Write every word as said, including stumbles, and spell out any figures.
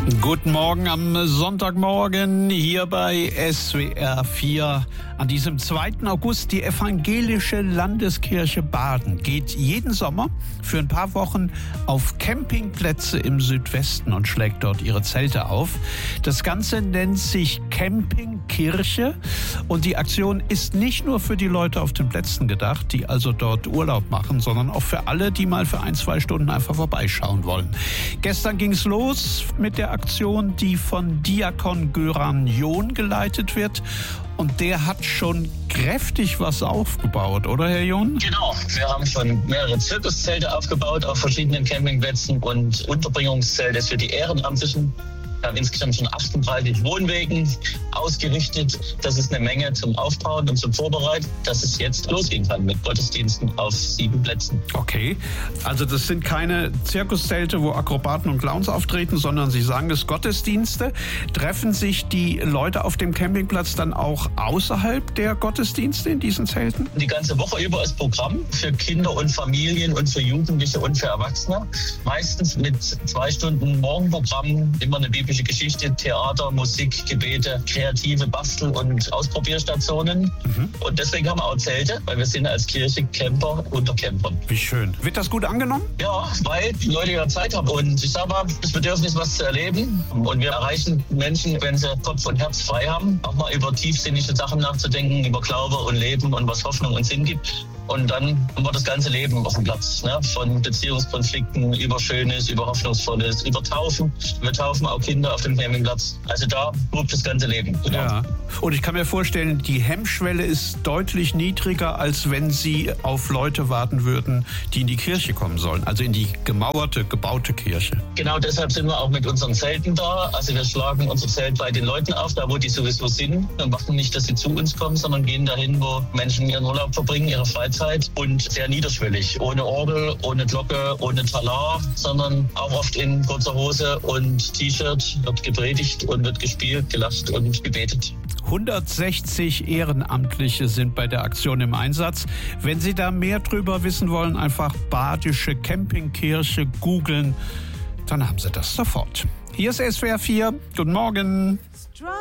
Guten Morgen am Sonntagmorgen hier bei S W R vier. An diesem zweiten August, die Evangelische Landeskirche Baden geht jeden Sommer für ein paar Wochen auf Campingplätze im Südwesten und schlägt dort ihre Zelte auf. Das Ganze nennt sich Campingkirche und die Aktion ist nicht nur für die Leute auf den Plätzen gedacht, die also dort Urlaub machen, sondern auch für alle, die mal für ein, zwei Stunden einfach vorbeischauen wollen. Gestern ging es los mit der Aktion, die von Diakon Göran John geleitet wird. Und der hat schon kräftig was aufgebaut, oder Herr John? Genau, wir haben schon mehrere Zirkuszelte aufgebaut auf verschiedenen Campingplätzen und Unterbringungszelte für die Ehrenamtlichen. Wir haben insgesamt schon achtunddreißig Wohnwegen ausgerichtet. Das ist eine Menge zum Aufbauen und zum Vorbereiten, dass es jetzt losgehen kann mit Gottesdiensten auf sieben Plätzen. Okay, also das sind keine Zirkuszelte, wo Akrobaten und Clowns auftreten, sondern Sie sagen es Gottesdienste. Treffen sich die Leute auf dem Campingplatz dann auch außerhalb der Gottesdienste in diesen Zelten? Die ganze Woche über ist Programm für Kinder und Familien und für Jugendliche und für Erwachsene. Meistens mit zwei Stunden Morgenprogramm, immer eine biblische Geschichte, Theater, Musik, Gebete, kreative Bastel- und Ausprobierstationen. Mhm. Und deswegen haben wir auch Zelte, weil wir sind als Kirche Camper unter Campern. Wie schön. Wird das gut angenommen? Ja, weil die Leute ja Zeit haben. Und ich sag mal, das Bedürfnis, was zu erleben. Und wir erreichen Menschen, wenn sie Kopf und Herz frei haben, auch mal über tiefsinnige Sachen nachzudenken, über Glaube und Leben und was Hoffnung und Sinn gibt. Und dann haben wir das ganze Leben auf dem Platz, ne? Von Beziehungskonflikten über Schönes, über Hoffnungsvolles, über Taufen. Wir taufen auch Kinder auf dem Campingplatz. Also da ruht das ganze Leben. Genau. Ja. Und ich kann mir vorstellen, die Hemmschwelle ist deutlich niedriger, als wenn Sie auf Leute warten würden, die in die Kirche kommen sollen. Also in die gemauerte, gebaute Kirche. Genau deshalb sind wir auch mit unseren Zelten da. Also wir schlagen unser Zelt bei den Leuten auf, da wo die sowieso sind. Wir machen nicht, dass sie zu uns kommen, sondern gehen dahin, wo Menschen ihren Urlaub verbringen, ihre Freizeit. Und sehr niederschwellig, ohne Orgel, ohne Glocke, ohne Talar, sondern auch oft in kurzer Hose und T-Shirt wird gepredigt und wird gespielt, gelacht und gebetet. hundertsechzig Ehrenamtliche sind bei der Aktion im Einsatz. Wenn Sie da mehr drüber wissen wollen, einfach Badische Campingkirche googeln, dann haben Sie das sofort. Hier ist S W R vier. Guten Morgen.